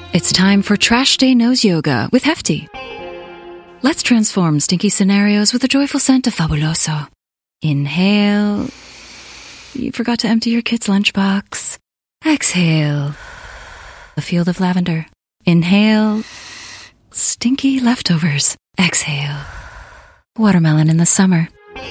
It's time for Trash Day Nose Yoga with Hefty. Let's transform stinky scenarios with the joyful scent of Fabuloso. Inhale. You forgot to empty your kid's lunchbox. Exhale. A field of lavender. Inhale. Stinky leftovers. Exhale. Watermelon in the summer.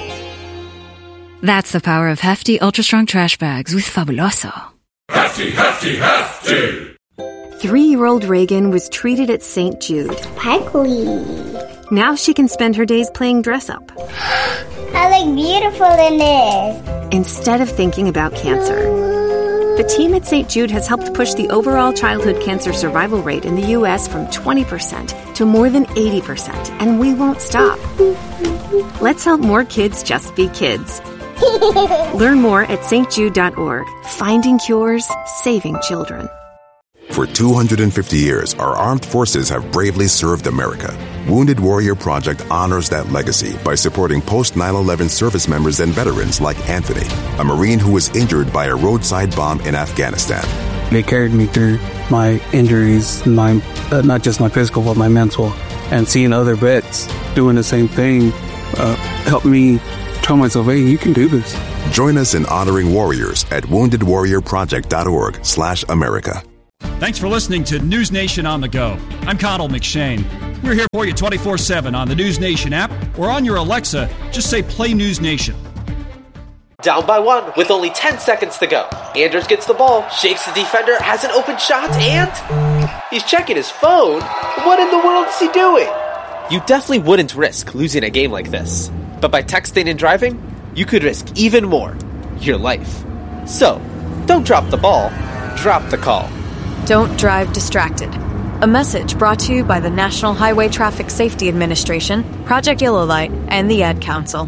That's the power of Hefty Ultra Strong Trash Bags with Fabuloso. Hefty, Hefty, Hefty! 3-year-old Reagan was treated at St. Jude. Sparkly. Now she can spend her days playing dress-up. I look beautiful in this. Instead of thinking about cancer. The team at St. Jude has helped push the overall childhood cancer survival rate in the U.S. from 20% to more than 80%, and we won't stop. Let's help more kids just be kids. Learn more at stjude.org. Finding cures, saving children. For 250 years, our armed forces have bravely served America. Wounded Warrior Project honors that legacy by supporting post-9/11 service members and veterans like Anthony, a Marine who was injured by a roadside bomb in Afghanistan. They carried me through my injuries, not just my physical, but my mental. And seeing other vets doing the same thing helped me tell myself, hey, you can do this. Join us in honoring warriors at woundedwarriorproject.org/America. Thanks for listening to News Nation on the Go. I'm Connell McShane. We're here for you 24/7 on the News Nation app or on your Alexa. Just say Play News Nation. Down by 1 with only 10 seconds to go. Anders gets the ball, shakes the defender, has an open shot, and he's checking his phone. What in the world is he doing? You definitely wouldn't risk losing a game like this. But by texting and driving, you could risk even more, your life. So, don't drop the ball, drop the call. Don't drive distracted. A message brought to you by the National Highway Traffic Safety Administration, Project Yellow Light, and the Ad Council.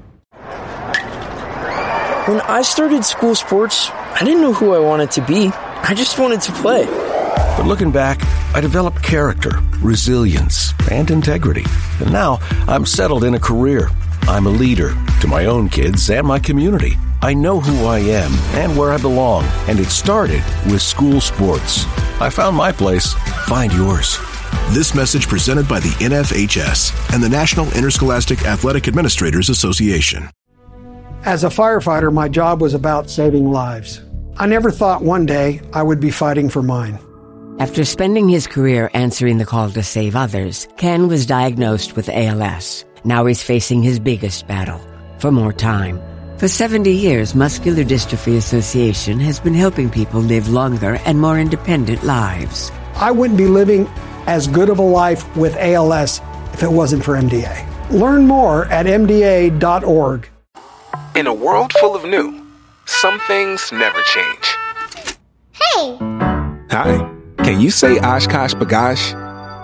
When I started school sports, I didn't know who I wanted to be. I just wanted to play. But looking back, I developed character, resilience, and integrity. And now I'm settled in a career. I'm a leader to my own kids and my community. I know who I am and where I belong, and it started with school sports. I found my place. Find yours. This message presented by the NFHS and the National Interscholastic Athletic Administrators Association. As a firefighter, my job was about saving lives. I never thought one day I would be fighting for mine. After spending his career answering the call to save others, Ken was diagnosed with ALS. Now he's facing his biggest battle, for more time. For 70 years, Muscular Dystrophy Association has been helping people live longer and more independent lives. I wouldn't be living as good of a life with ALS if it wasn't for MDA. Learn more at MDA.org. In a world full of new, some things never change. Hey! Hi. Can you say Oshkosh Bagosh?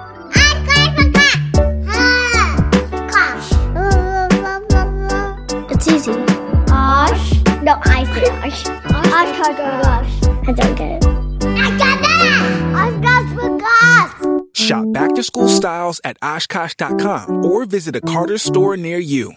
It's easy. Osh. No, I say Osh. Oshkosh Bagosh. I don't get it. I got that! Oshkosh Bagosh! Shop back-to-school styles at Oshkosh.com or visit a Carter store near you.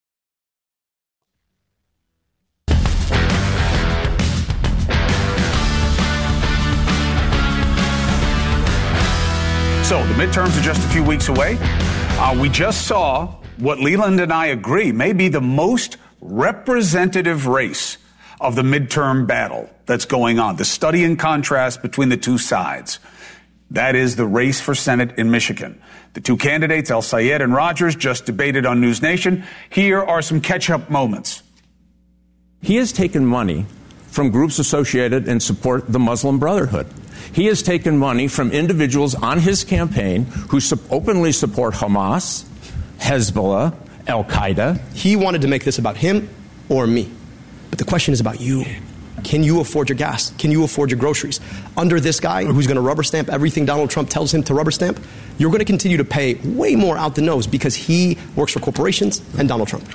So the midterms are just a few weeks away. We just saw what Leland and I agree may be the most representative race of the midterm battle that's going on, the study and contrast between the two sides. That is the race for Senate in Michigan. The two candidates, El Sayed and Rogers, just debated on News Nation. Here are some catch-up moments. He has taken money from groups associated and support the Muslim Brotherhood. He has taken money from individuals on his campaign who openly support Hamas, Hezbollah, Al-Qaeda. He wanted to make this about him or me. But the question is about you. Can you afford your gas? Can you afford your groceries? Under this guy who's going to rubber stamp everything Donald Trump tells him to rubber stamp, you're going to continue to pay way more out the nose because he works for corporations and Donald Trump.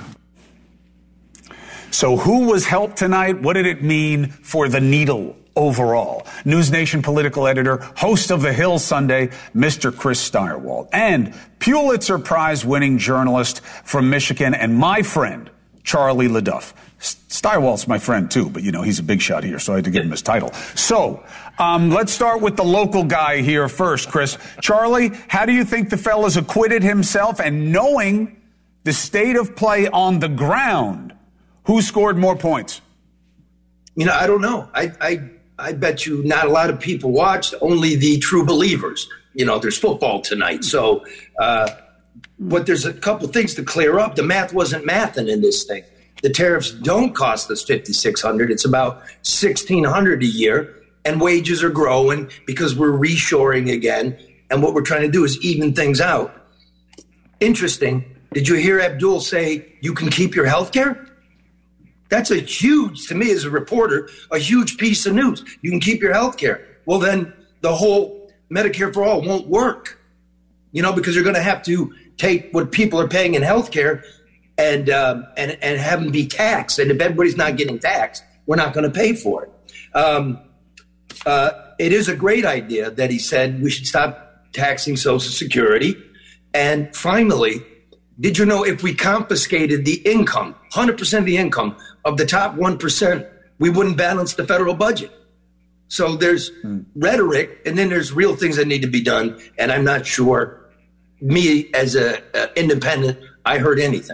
So who was helped tonight? What did it mean for the needle overall? News Nation political editor, host of The Hill Sunday, Mr. Chris Stirewalt, and Pulitzer Prize winning journalist from Michigan and my friend, Charlie LeDuff. Steyerwalt's my friend, too, but, he's a big shot here, so I had to give him his title. So, let's start with the local guy here first, Chris. Charlie, how do you think the fella's acquitted himself? And knowing the state of play on the ground, who scored more points? I don't know. I bet you not a lot of people watched, only the true believers. There's football tonight. So, but there's a couple things to clear up. The math wasn't mathing in this thing. The tariffs don't cost us $5,600. It's about $1,600 a year, and wages are growing because we're reshoring again. And what we're trying to do is even things out. Interesting. Did you hear Abdul say you can keep your health care? That's a huge, to me as a reporter, a huge piece of news. You can keep your health care. Well, then the whole Medicare for all won't work, because you're going to have to take what people are paying in health care and have them be taxed. And if everybody's not getting taxed, we're not going to pay for it. It is a great idea that he said we should stop taxing Social Security. And finally, did you know if we confiscated the income, 100% of the income of the top 1%, we wouldn't balance the federal budget? So there's rhetoric, and then there's real things that need to be done. And I'm not sure, me as an independent, I heard anything.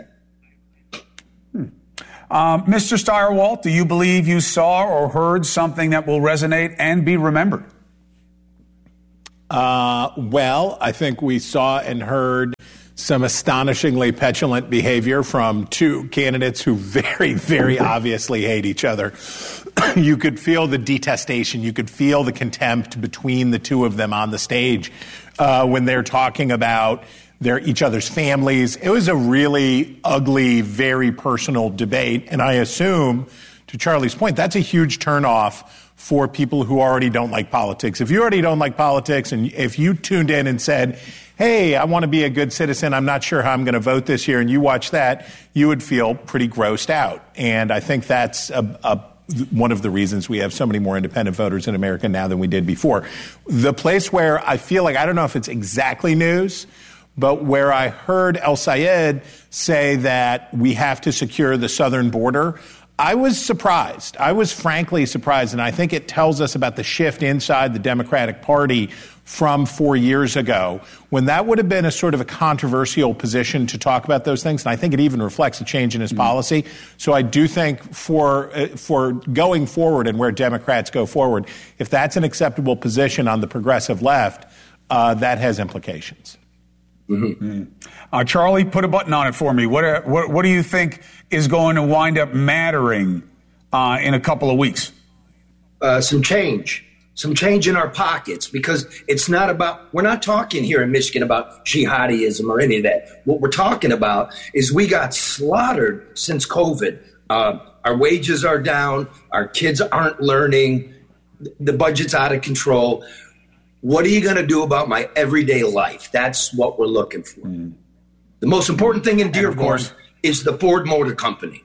Mr. Steyerwalt, do you believe you saw or heard something that will resonate and be remembered? Well, I think we saw and heard some astonishingly petulant behavior from two candidates who very, very obviously hate each other. You could feel the detestation. You could feel the contempt between the two of them on the stage when they're talking about each other's families. It was a really ugly, very personal debate. And I assume, to Charlie's point, that's a huge turnoff for people who already don't like politics. If you already don't like politics, and if you tuned in and said, hey, I want to be a good citizen, I'm not sure how I'm going to vote this year, and you watch that, you would feel pretty grossed out. And I think that's one of the reasons we have so many more independent voters in America now than we did before. The place where I feel like, I don't know if it's exactly news, but where I heard El Sayed say that we have to secure the southern border, I was surprised. I was frankly surprised, and I think it tells us about the shift inside the Democratic Party from 4 years ago, when that would have been a sort of a controversial position to talk about those things. And I think it even reflects a change in his policy. So I do think for going forward and where Democrats go forward, if that's an acceptable position on the progressive left, that has implications. Mm-hmm. Charlie, put a button on it for me. What do you think is going to wind up mattering in a couple of weeks? Some change in our pockets, because it's not about, we're not talking here in Michigan about jihadism or any of that. What we're talking about is we got slaughtered since COVID. Our wages are down. Our kids aren't learning. The budget's out of control. What are you going to do about my everyday life? That's what we're looking for. The most important thing in Dearborn is the Ford Motor Company.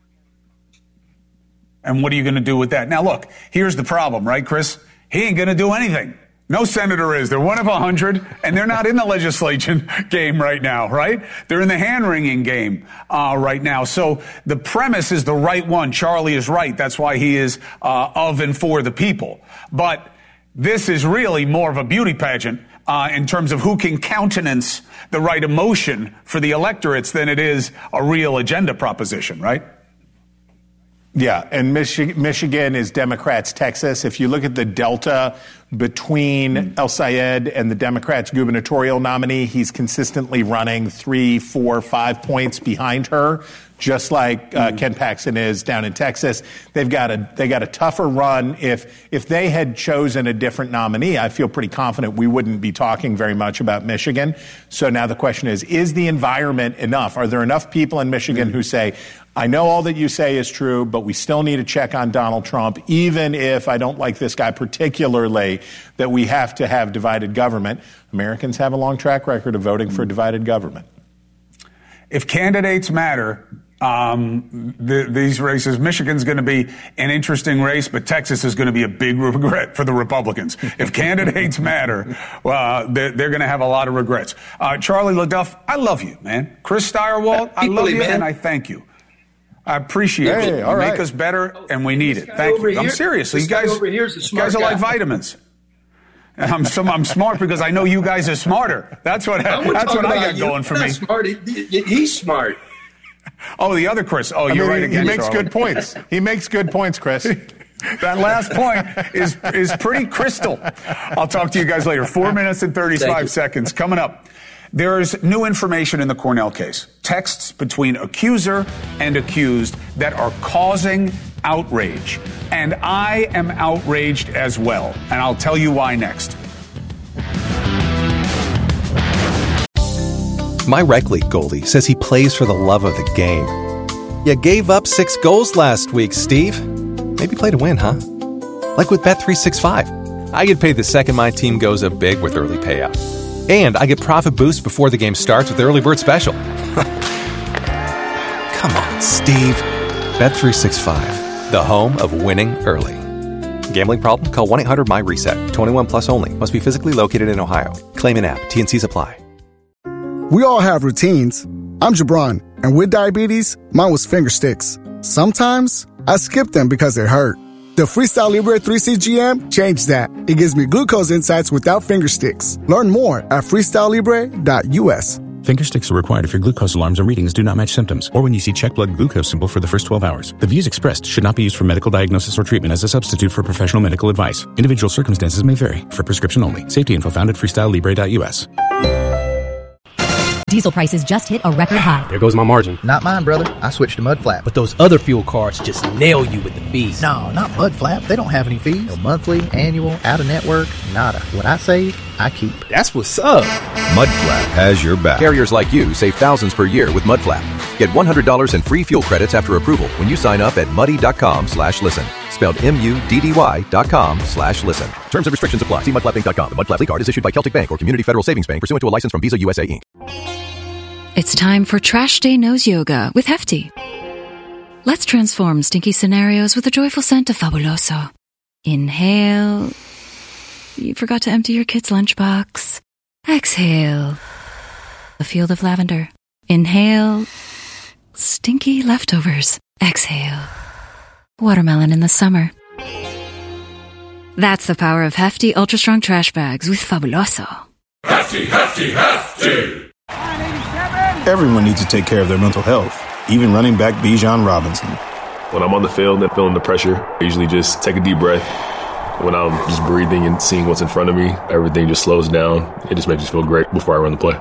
And what are you going to do with that? Now, look, here's the problem, right, Chris? He ain't going to do anything. No senator is. They're one of 100, and they're not in the legislation game right now, right? They're in the hand-wringing game right now. So the premise is the right one. Charlie is right. That's why he is of and for the people. But this is really more of a beauty pageant in terms of who can countenance the right emotion for the electorates than it is a real agenda proposition, right? Yeah, and Michigan is Democrats' Texas. If you look at the delta between El Sayed and the Democrats' gubernatorial nominee, he's consistently running 3, 4, 5 points behind her, just like Ken Paxton is down in Texas. They got a tougher run. If they had chosen a different nominee, I feel pretty confident we wouldn't be talking very much about Michigan. So now the question is the environment enough? Are there enough people in Michigan who say, I know all that you say is true, but we still need to check on Donald Trump, even if I don't like this guy particularly, that we have to have divided government? Americans have a long track record of voting for divided government. If candidates matter, these races, Michigan's going to be an interesting race, but Texas is going to be a big regret for the Republicans. If candidates matter, well, they're going to have a lot of regrets. Charlie LaDuff, I love you, man. Chris Steyerwalt, I love you, and I thank you. I appreciate it. all right. Make us better, and we need it. Thank you. I'm serious. You guys are like vitamins. I'm smart because I know you guys are smarter. That's what I got going for me. Smart. He's smart. Oh, the other Chris. Oh, you're right again. He makes good points. He makes good points, Chris. That last point is pretty crystal. I'll talk to you guys later. 4 minutes and 35 seconds. Coming up. There's new information in the Cornell case. Texts between accuser and accused that are causing outrage. And I am outraged as well. And I'll tell you why next. My rec league goalie says he plays for the love of the game. You gave up 6 goals last week, Steve. Maybe play to win, huh? Like with Bet365. I get paid the second my team goes up big with early payout. And I get profit boost before the game starts with the early bird special. Come on, Steve. Bet365, the home of winning early. Gambling problem? Call 1-800-MY-RESET. 21 plus only. Must be physically located in Ohio. Claim an app. T&Cs apply. We all have routines. I'm Jabron, and with diabetes, mine was finger sticks. Sometimes I skip them because it hurt. The Freestyle Libre 3CGM changed that. It gives me glucose insights without finger sticks. Learn more at freestylelibre.us. Finger sticks are required if your glucose alarms or readings do not match symptoms, or when you see check blood glucose symbol for the first 12 hours. The views expressed should not be used for medical diagnosis or treatment as a substitute for professional medical advice. Individual circumstances may vary. For prescription only. Safety info found at freestylelibre.us. Diesel prices just hit a record high. There goes my margin. Not mine, brother. I switched to Mudflap. But those other fuel cards just nail you with the fees. No, not Mudflap. They don't have any fees. No monthly, annual, out-of-network, nada. What I save, I keep. That's what's up. Mudflap has your back. Carriers like you save thousands per year with Mudflap. Get $100 in free fuel credits after approval when you sign up at muddy.com/listen. Spelled MUDDY.com/listen. Terms and restrictions apply. See mudflapinc.com. The Mudflap card is issued by Celtic Bank or Community Federal Savings Bank pursuant to a license from Visa USA Inc. It's time for Trash Day Nose Yoga with Hefty. Let's transform stinky scenarios with a joyful scent of Fabuloso. Inhale. You forgot to empty your kid's lunchbox. Exhale. A field of lavender. Inhale. Stinky leftovers. Exhale. Watermelon in the summer. That's the power of Hefty Ultra Strong Trash Bags with Fabuloso. Hefty, Hefty, Hefty! Everyone needs to take care of their mental health, even running back Bijan Robinson. When I'm on the field and feeling the pressure, I usually just take a deep breath. When I'm just breathing and seeing what's in front of me, everything just slows down. It just makes me feel great before I run the play.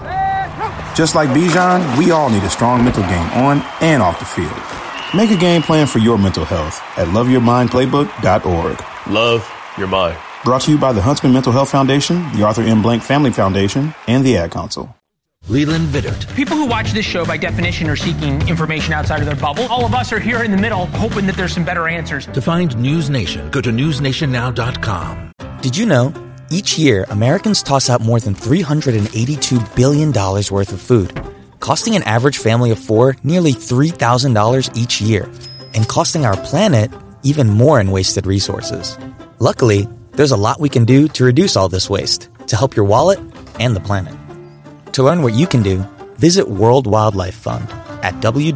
Just like Bijan, we all need a strong mental game on and off the field. Make a game plan for your mental health at loveyourmindplaybook.org. Love your mind. Brought to you by the Huntsman Mental Health Foundation, the Arthur M. Blank Family Foundation, and the Ad Council. Leland Vittert. People who watch this show by definition are seeking information outside of their bubble. All of us are here in the middle hoping that there's some better answers. To find News Nation, go to newsnationnow.com. Did you know, each year, Americans toss out more than $382 billion worth of food, costing an average family of 4 nearly $3,000 each year, and costing our planet even more in wasted resources. Luckily, there's a lot we can do to reduce all this waste, to help your wallet and the planet. To learn what you can do, visit World Wildlife Fund at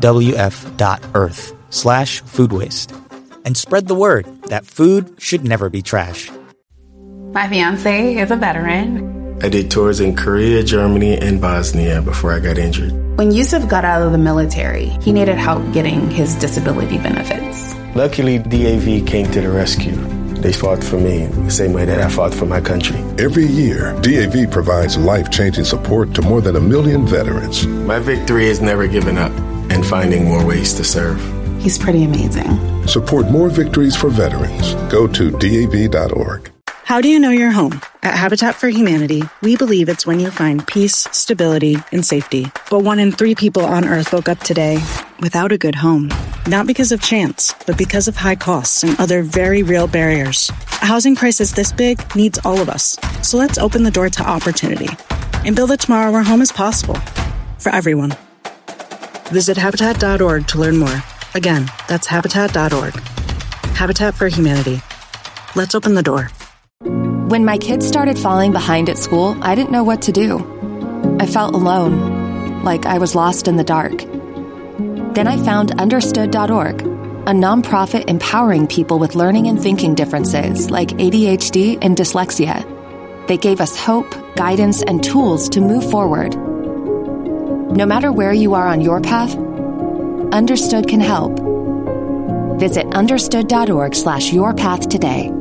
wwf.earth/food waste. And spread the word that food should never be trash. My fiance is a veteran. I did tours in Korea, Germany, and Bosnia before I got injured. When Yusuf got out of the military, he needed help getting his disability benefits. Luckily, DAV came to the rescue. They fought for me the same way that I fought for my country. Every year, DAV provides life-changing support to more than 1 million veterans. My victory is never giving up and finding more ways to serve. He's pretty amazing. Support more victories for veterans. Go to DAV.org. How do you know you're home? At Habitat for Humanity, we believe it's when you find peace, stability, and safety. But 1 in 3 people on Earth woke up today without a good home. Not because of chance, but because of high costs and other very real barriers. A housing crisis this big needs all of us. So let's open the door to opportunity and build a tomorrow where home is possible for everyone. Visit Habitat.org to learn more. Again, that's Habitat.org. Habitat for Humanity. Let's open the door. When my kids started falling behind at school, I didn't know what to do. I felt alone, like I was lost in the dark. Then I found Understood.org, a nonprofit empowering people with learning and thinking differences like ADHD and dyslexia. They gave us hope, guidance, and tools to move forward. No matter where you are on your path, Understood can help. Visit understood.org/yourpath today.